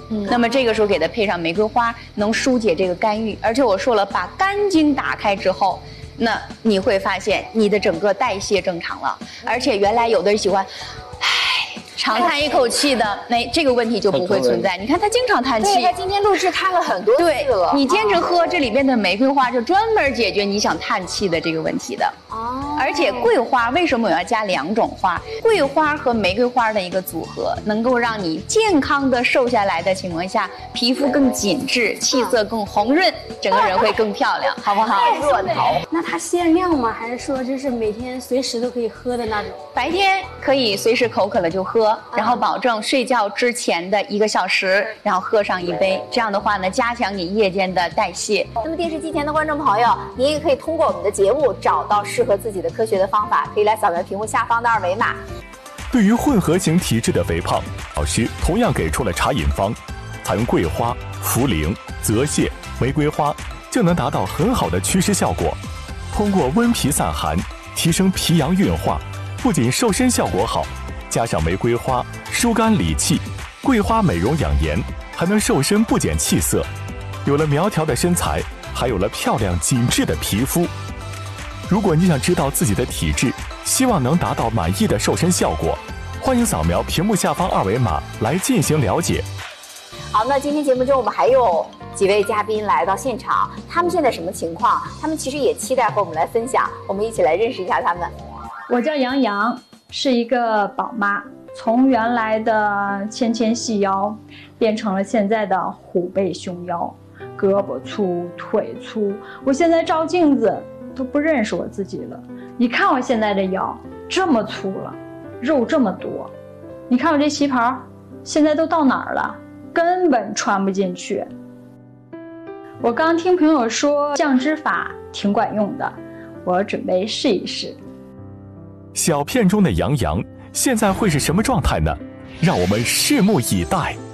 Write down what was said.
那么这个时候给它配上玫瑰花，能疏解这个肝郁。而且我说了，把肝经打开之后，那你会发现你的整个代谢正常了，而且原来有的人喜欢，长叹一口气的，这个问题就不会存在。你看他经常叹气， 对，他今天录制叹了很多次了。 你坚持喝这里边的玫瑰花，就专门解决你想叹气的这个问题的。而且桂花为什么我要加2种花？桂花和玫瑰花的一个组合，能够让你健康的瘦下来的情况下，皮肤更紧致，气色更红润，整个人会更漂亮，好不好？ 热头。 那它限量吗？还是说就是每天随时都可以喝的那种？ 白天可以随时口渴了就喝，然后保证睡觉之前的1个小时，然后喝上1杯。这样的话呢，加强你夜间的代谢。 那么电视机前的观众朋友，您也可以通过我们的节目找到适合自己的科学的方法，可以来扫描屏幕下方的2维码。 对于混合型体质的肥胖，老师同样给出了茶饮方，采用桂花、茯苓、泽泻、玫瑰花，就能达到很好的祛湿效果。通过温脾散寒，提升脾阳运化，不仅瘦身效果好，加上玫瑰花疏肝理气，桂花美容养颜，还能瘦身不减气色。有了苗条的身材，还有了漂亮紧致的皮肤。如果你想知道自己的体质，希望能达到满意的瘦身效果，欢迎扫描屏幕下方2维码来进行了解。 好，那今天节目中我们还有几位嘉宾来到现场，他们现在什么情况？他们其实也期待和我们来分享，我们一起来认识一下他们。 我叫杨洋，是一个宝妈，从原来的纤纤细腰变成了现在的虎背熊腰，胳膊粗腿粗，我现在照镜子都不认识我自己了。你看我现在的腰这么粗了，肉这么多，你看我这旗袍现在都到哪儿了，根本穿不进去。我刚听朋友说降脂法挺管用的，我准备试一试。 小片中的杨洋现在会是什么状态呢？让我们拭目以待。